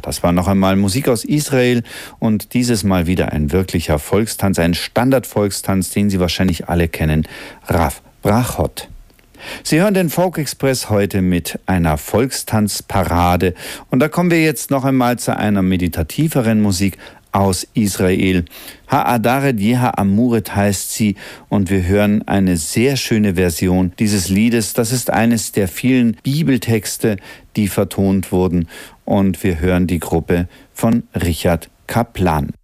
das war noch einmal Musik aus Israel und dieses Mal wieder ein wirklicher Volkstanz, ein Standardvolkstanz, den Sie wahrscheinlich alle kennen, Rav Brachot. Sie hören den Folk Express heute mit einer Volkstanzparade und da kommen wir jetzt noch einmal zu einer meditativeren Musik aus Israel. Ha'adaret Yeha Amuret heißt sie und wir hören eine sehr schöne Version dieses Liedes. Das ist eines der vielen Bibeltexte, die vertont wurden und wir hören die Gruppe von Richard Kaplan.